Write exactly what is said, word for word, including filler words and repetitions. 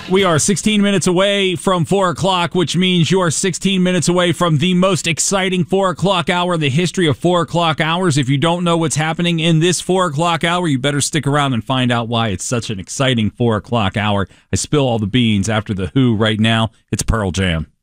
We are sixteen minutes away from four o'clock, which means you are sixteen minutes away from the most exciting four o'clock hour in the history of four o'clock hours. If you don't know what's happening in this four o'clock hour, you better stick around and find out why it's such an exciting four o'clock hour. I spill all the beans after The Who right now. It's Pearl Jam.